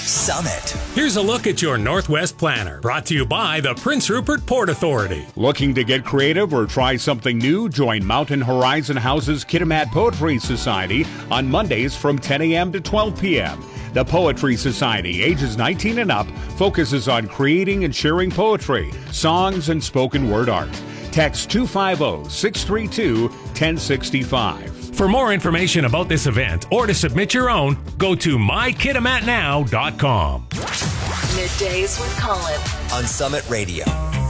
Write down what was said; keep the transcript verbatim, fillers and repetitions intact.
Summit. Here's a look at your Northwest Planner, brought to you by the Prince Rupert Port Authority. Looking to get creative or try something new? Join Mountain Horizon House's Kitimat Poetry Society on Mondays from ten a.m. to twelve p.m. The Poetry Society, ages nineteen and up, focuses on creating and sharing poetry, songs, and spoken word art. Text two five zero, six three two, one zero six five. For more information about this event or to submit your own, go to my kitimat now dot com. Middays with Colin on Summit Radio.